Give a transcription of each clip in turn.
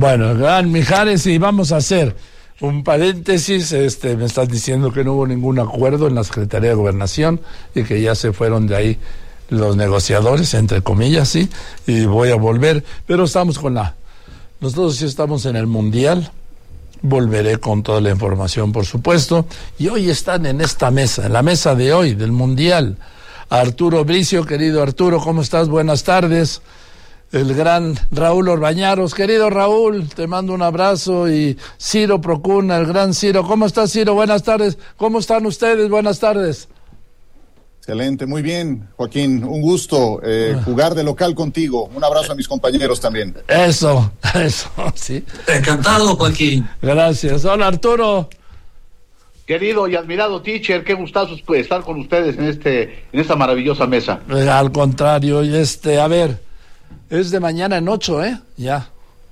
Bueno, gran Mijares, y vamos a hacer un paréntesis. Me estás diciendo que no hubo ningún acuerdo en la Secretaría de Gobernación y que ya se fueron de ahí los negociadores, entre comillas, sí, y voy a volver, pero nosotros sí estamos en el Mundial. Volveré con toda la información, por supuesto, y hoy están en esta mesa, en la mesa de hoy del Mundial, Arturo Bricio. Querido Arturo, ¿cómo estás? Buenas tardes. El gran Raúl Orbañanos, querido Raúl, te mando un abrazo, y Ciro Procuna, el gran Ciro. ¿Cómo estás, Ciro? Buenas tardes. ¿Cómo están ustedes? Buenas tardes. Excelente, muy bien, Joaquín, un gusto jugar de local contigo. Un abrazo a mis compañeros también. Eso, sí. Encantado, Joaquín. Gracias. Hola, Arturo. Querido y admirado teacher, qué gustazo estar con ustedes en esta maravillosa mesa. Al contrario, a ver, es de mañana en 8, ya.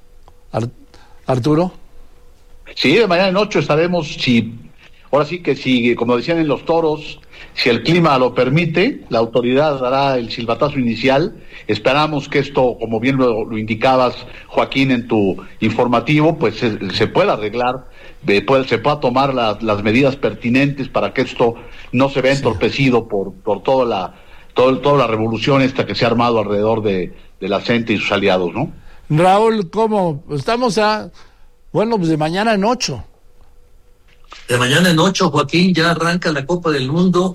Arturo. Sí, de mañana en 8 estaremos, ahora sí que si, como decían en los toros, si el clima lo permite, la autoridad dará el silbatazo inicial. Esperamos que esto, como bien lo indicabas, Joaquín, en tu informativo, pues se pueda arreglar, se pueda tomar las medidas pertinentes para que esto no se vea entorpecido por toda la revolución esta que se ha armado alrededor de la CENTE y sus aliados, ¿no? Raúl, ¿cómo? Estamos pues de mañana en 8. De mañana en 8, Joaquín, ya arranca la Copa del Mundo,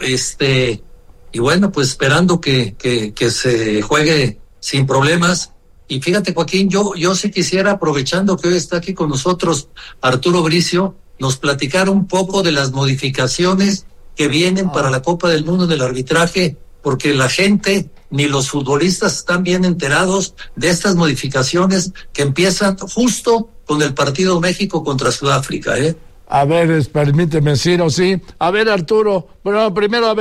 y bueno, pues esperando que se juegue sin problemas. Y fíjate, Joaquín, yo sí quisiera, aprovechando que hoy está aquí con nosotros Arturo Bricio, nos platicar un poco de las modificaciones que vienen para la Copa del Mundo en el arbitraje, porque la gente ni los futbolistas están bien enterados de estas modificaciones que empiezan justo con el partido México contra Sudáfrica, A ver, permíteme, Ciro, sí. A ver, Arturo, bueno, primero,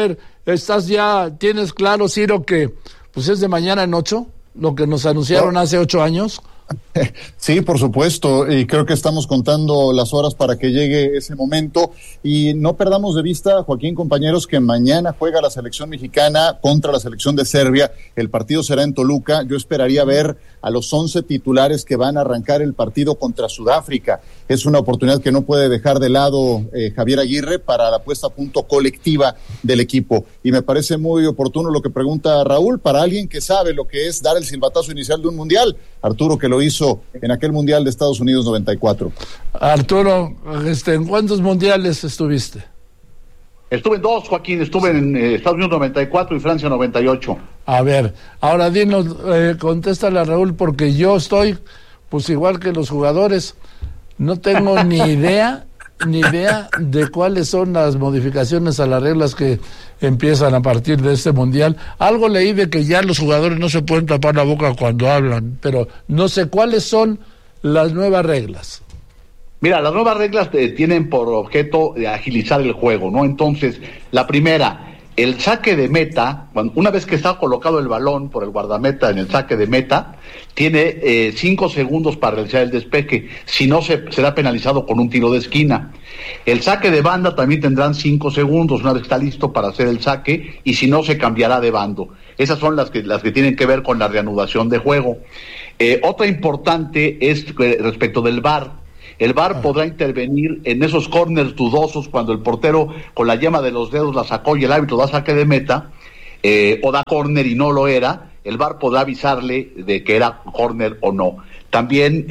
¿tienes claro, Ciro, que pues es de mañana en 8, lo que nos anunciaron hace 8 años? Sí, por supuesto, y creo que estamos contando las horas para que llegue ese momento, y no perdamos de vista, Joaquín, compañeros, que mañana juega la selección mexicana contra la selección de Serbia. El partido será en Toluca. Yo esperaría ver a los 11 titulares que van a arrancar el partido contra Sudáfrica. Es una oportunidad que no puede dejar de lado Javier Aguirre para la puesta a punto colectiva del equipo, y me parece muy oportuno lo que pregunta Raúl, para alguien que sabe lo que es dar el silbatazo inicial de un mundial. Arturo, que lo hizo en aquel mundial de Estados Unidos 94. Arturo, ¿en cuántos mundiales estuviste? Estuve en 2, Joaquín. Estuve en Estados Unidos 94 y Francia 98. A ver, ahora dinos, contéstale a Raúl, porque yo estoy, pues igual que los jugadores, no tengo ni idea de cuáles son las modificaciones a las reglas que empiezan a partir de este mundial. Algo leí de que ya los jugadores no se pueden tapar la boca cuando hablan, pero no sé cuáles son las nuevas reglas. Mira, las nuevas reglas tienen por objeto agilizar el juego, ¿no? Entonces, la primera, el saque de meta, una vez que está colocado el balón por el guardameta en el saque de meta, tiene 5 segundos para realizar el despeje, si no será penalizado con un tiro de esquina. El saque de banda también tendrán 5 segundos, una vez que está listo para hacer el saque, y si no, se cambiará de bando. Esas son las que tienen que ver con la reanudación de juego. Otra importante es respecto del VAR. El VAR podrá intervenir en esos córners dudosos cuando el portero con la yema de los dedos la sacó y el árbitro da saque de meta, o da córner y no lo era. El VAR podrá avisarle de que era córner o no. También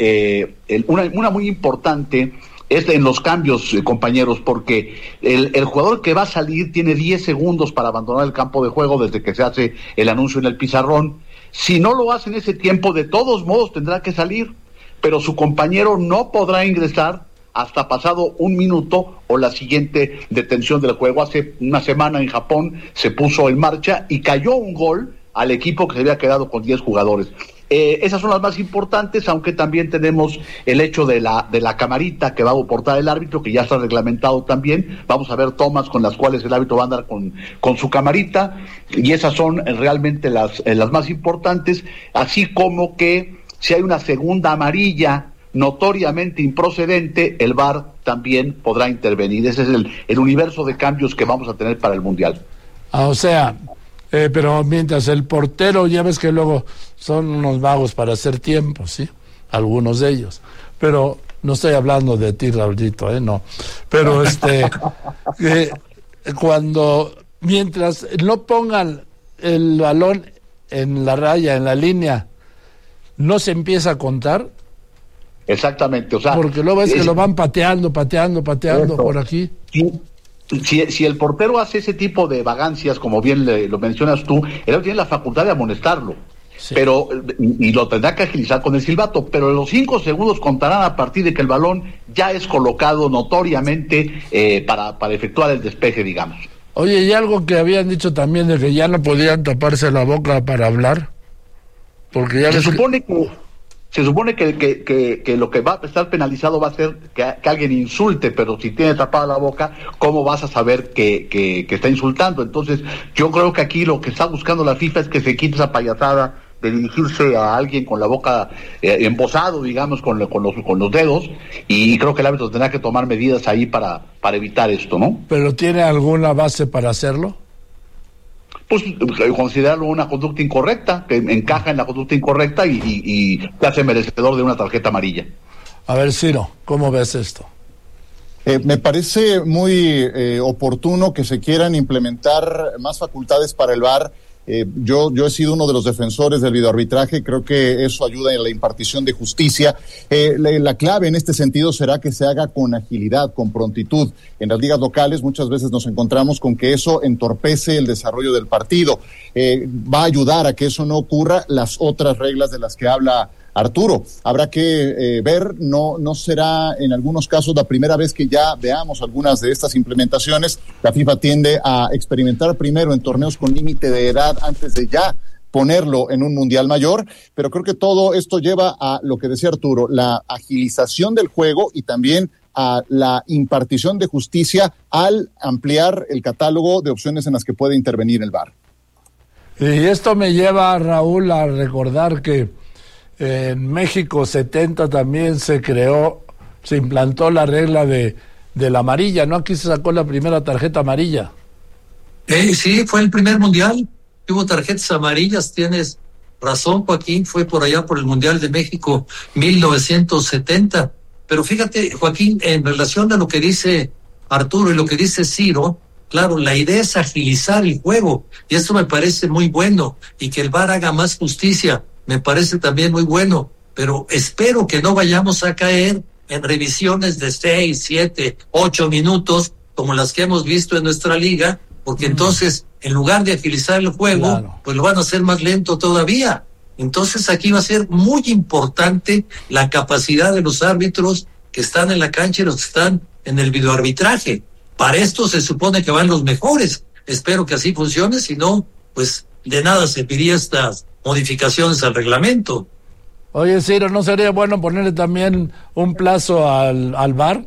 una muy importante es en los cambios, compañeros, porque el jugador que va a salir tiene 10 segundos para abandonar el campo de juego desde que se hace el anuncio en el pizarrón. Si no lo hace en ese tiempo, de todos modos tendrá que salir, pero su compañero no podrá ingresar hasta pasado 1 minuto o la siguiente detención del juego. Hace una semana en Japón se puso en marcha y cayó un gol al equipo que se había quedado con 10 jugadores. Esas son las más importantes, aunque también tenemos el hecho de la camarita que va a portar el árbitro, que ya está reglamentado también. Vamos a ver tomas con las cuales el árbitro va a andar con su camarita, y esas son realmente las más importantes, así como que si hay una segunda amarilla notoriamente improcedente, el VAR también podrá intervenir. Ese es el universo de cambios que vamos a tener para el Mundial. Pero mientras el portero, ya ves que luego son unos vagos para hacer tiempo, ¿sí? Algunos de ellos. pero no estoy hablando de ti, Raulito, no. Pero mientras no pongan el balón en la raya, en la línea, no se empieza a contar. Exactamente, o sea, porque luego es que lo van pateando por aquí. Si el portero hace ese tipo de vagancias, como bien lo mencionas tú, él tiene la facultad de amonestarlo. Sí. Pero y lo tendrá que agilizar con el silbato, pero los 5 segundos contarán a partir de que el balón ya es colocado notoriamente para efectuar el despeje, digamos. Oye, y algo que habían dicho también de que ya no podían taparse la boca para hablar, porque ya se supone que lo que va a estar penalizado va a ser que alguien insulte, pero si tiene tapada la boca, ¿cómo vas a saber que está insultando? Entonces, yo creo que aquí lo que está buscando la FIFA es que se quite esa payasada de dirigirse a alguien con la boca embosado, digamos, con los dedos, y creo que el árbitro tendrá que tomar medidas ahí para evitar esto, ¿no? ¿Pero tiene alguna base para hacerlo? Pues considerarlo una conducta incorrecta, que encaja en la conducta incorrecta y te hace merecedor de una tarjeta amarilla. A ver, Ciro, ¿cómo ves esto? Me parece muy oportuno que se quieran implementar más facultades para el VAR. Yo he sido uno de los defensores del videoarbitraje, creo que eso ayuda en la impartición de justicia. La clave en este sentido será que se haga con agilidad, con prontitud. En las ligas locales muchas veces nos encontramos con que eso entorpece el desarrollo del partido. Va a ayudar a que eso no ocurra las otras reglas de las que habla Arturo. Habrá que ver, no será en algunos casos la primera vez que ya veamos algunas de estas implementaciones. La FIFA tiende a experimentar primero en torneos con límite de edad antes de ya ponerlo en un mundial mayor, pero creo que todo esto lleva a lo que decía Arturo, la agilización del juego y también a la impartición de justicia al ampliar el catálogo de opciones en las que puede intervenir el VAR. Y esto me lleva, Raúl, a recordar que en México 70 también se implantó la regla de la amarilla, ¿no? Aquí se sacó la primera tarjeta amarilla. Sí, fue el primer mundial, hubo tarjetas amarillas, tienes razón, Joaquín, fue por allá por el Mundial de México 1970. Pero fíjate, Joaquín, en relación a lo que dice Arturo y lo que dice Ciro, claro, la idea es agilizar el juego, y esto me parece muy bueno, y que el VAR haga más justicia, me parece también muy bueno, pero espero que no vayamos a caer en revisiones de 6, 7, 8 minutos, como las que hemos visto en nuestra liga, porque entonces, en lugar de agilizar el juego, claro, pues lo van a hacer más lento todavía. Entonces aquí va a ser muy importante la capacidad de los árbitros que están en la cancha y los que están en el videoarbitraje. Para esto se supone que van los mejores. Espero que así funcione, si no, pues de nada serviría estas modificaciones al reglamento. Oye, Ciro, ¿no sería bueno ponerle también un plazo al VAR?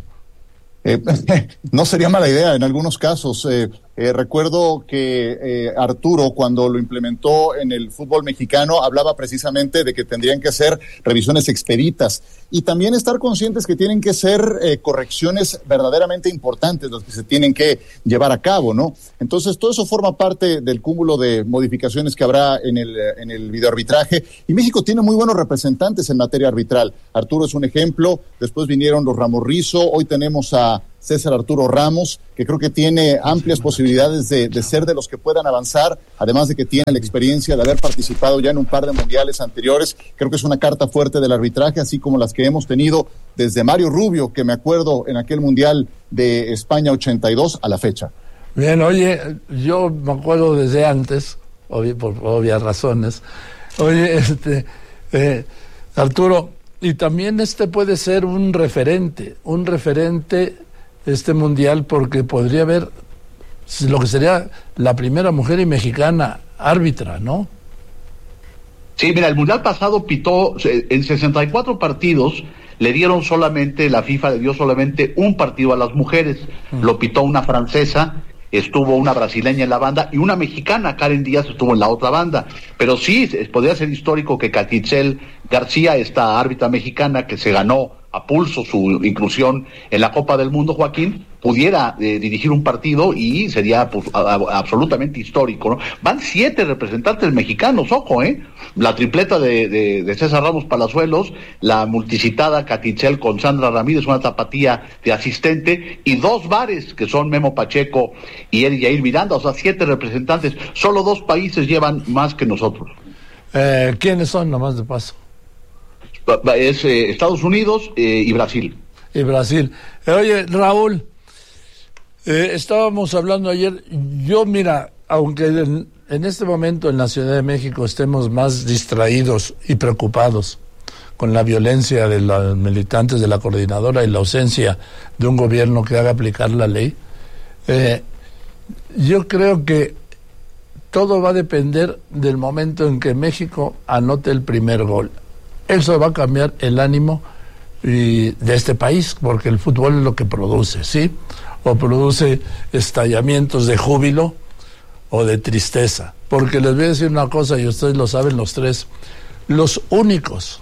No sería mala idea en algunos casos. Recuerdo que Arturo, cuando lo implementó en el fútbol mexicano, hablaba precisamente de que tendrían que ser revisiones expeditas y también estar conscientes que tienen que ser correcciones verdaderamente importantes las que se tienen que llevar a cabo, ¿no? Entonces, todo eso forma parte del cúmulo de modificaciones que habrá en el videoarbitraje, y México tiene muy buenos representantes en materia arbitral. Arturo es un ejemplo, después vinieron los Ramos Rizo, hoy tenemos a César Arturo Ramos, que creo que tiene amplias posibilidades de ser de los que puedan avanzar, además de que tiene la experiencia de haber participado ya en un par de mundiales anteriores. Creo que es una carta fuerte del arbitraje, así como las que hemos tenido desde Mario Rubio, que me acuerdo en aquel mundial de España 82 a la fecha. Bien, oye, yo me acuerdo desde antes, por obvias razones. Oye, Arturo, y también puede ser un referente mundial, porque podría haber lo que sería la primera mujer y mexicana árbitra, ¿no? Sí, mira, el mundial pasado pitó en 64 partidos, la FIFA le dio solamente un partido a las mujeres, lo pitó una francesa, estuvo una brasileña en la banda y una mexicana, Karen Díaz, estuvo en la otra banda. Pero sí, podría ser histórico que Catitzel García, esta árbitra mexicana que se ganó a pulso su inclusión en la Copa del Mundo, Joaquín, pudiera dirigir un partido y sería pues, absolutamente histórico, ¿no? Van 7 representantes mexicanos, ojo, la tripleta de César Ramos Palazuelos, la multicitada Catitzel con Sandra Ramírez, una tapatía de asistente, y 2 bares que son Memo Pacheco y Eric Yair Miranda, o sea, 7 representantes. Solo 2 países llevan más que nosotros. ¿Quiénes son, nomás de paso? Es Estados Unidos y Brasil. Y Brasil. Oye, Raúl, estábamos hablando ayer, yo mira, aunque en este momento en la Ciudad de México estemos más distraídos y preocupados con la violencia de los militantes de la coordinadora y la ausencia de un gobierno que haga aplicar la ley, yo creo que todo va a depender del momento en que México anote el primer gol. Eso va a cambiar el ánimo de este país, porque el fútbol es lo que produce, ¿sí? O produce estallamientos de júbilo o de tristeza. Porque les voy a decir una cosa, y ustedes lo saben los 3, los únicos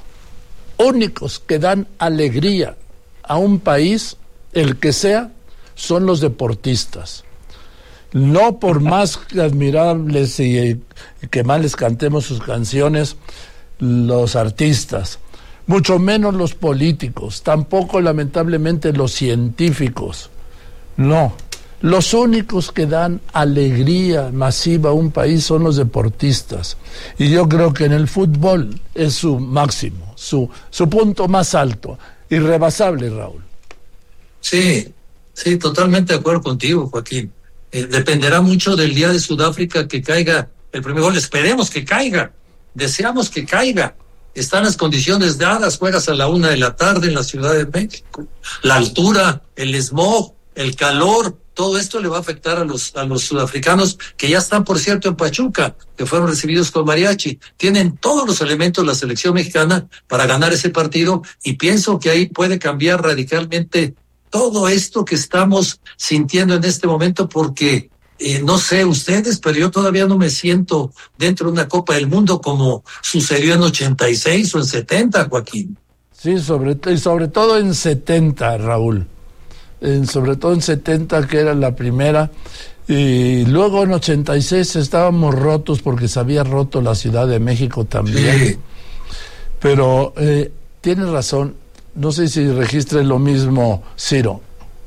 que dan alegría a un país, el que sea, son los deportistas. No por más admirables y que más les cantemos sus canciones, los artistas, mucho menos los políticos, tampoco lamentablemente los científicos. No, los únicos que dan alegría masiva a un país son los deportistas. Y yo creo que en el fútbol es su máximo, su punto más alto, irrebasable, Raúl. Sí, totalmente de acuerdo contigo, Joaquín. Dependerá mucho del día de Sudáfrica que caiga el primer gol. Esperemos que caiga. Deseamos que caiga. Están las condiciones dadas, juegas a la 1:00 p.m. en la Ciudad de México. La altura, el smog, el calor, todo esto le va a afectar a los sudafricanos que ya están, por cierto, en Pachuca, que fueron recibidos con mariachi. Tienen todos los elementos la selección mexicana para ganar ese partido, y pienso que ahí puede cambiar radicalmente todo esto que estamos sintiendo en este momento, porque no sé ustedes, pero yo todavía no me siento dentro de una Copa del Mundo como sucedió en 86 o en 70, Joaquín. Sí, sobre todo en 70, Raúl. Sobre todo en 70, que era la primera. Y luego en 86 estábamos rotos porque se había roto la Ciudad de México también. Sí. Pero tienes razón. No sé si registres lo mismo, Ciro.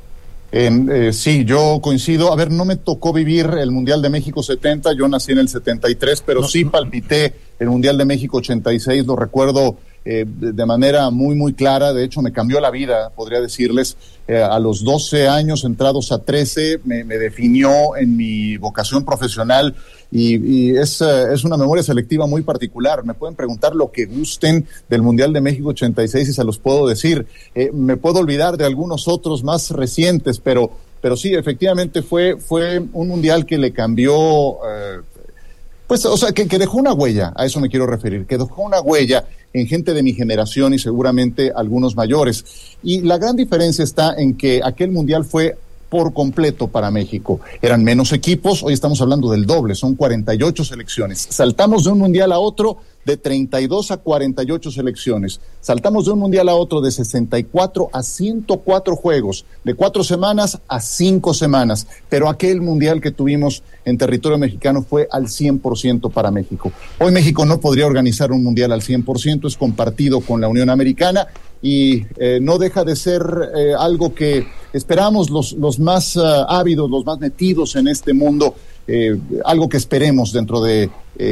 Sí, yo coincido. A ver, no me tocó vivir el Mundial de México 70, yo nací en el 73, pero sí palpité el Mundial de México 86, lo recuerdo de manera muy, muy clara. De hecho, me cambió la vida, podría decirles. A los 12 años, entrados a 13, me definió en mi vocación profesional, y es una memoria selectiva muy particular. Me pueden preguntar lo que gusten del Mundial de México 86 y se los puedo decir. Me puedo olvidar de algunos otros más recientes, pero sí, efectivamente fue un Mundial que le cambió... Pues, o sea, que dejó una huella, a eso me quiero referir, que dejó una huella en gente de mi generación y seguramente algunos mayores. Y la gran diferencia está en que aquel mundial fue por completo para México. Eran menos equipos, hoy estamos hablando del doble, son 48 selecciones. Saltamos de un mundial a otro de 32 a 48 selecciones. Saltamos de un mundial a otro de 64 a 104 juegos, de 4 semanas a 5 semanas. Pero aquel mundial que tuvimos en territorio mexicano fue al 100% para México. Hoy México no podría organizar un mundial al 100%, es compartido con la Unión Americana, y no deja de ser algo que esperamos los más ávidos, los más metidos en este mundo, algo que esperemos dentro de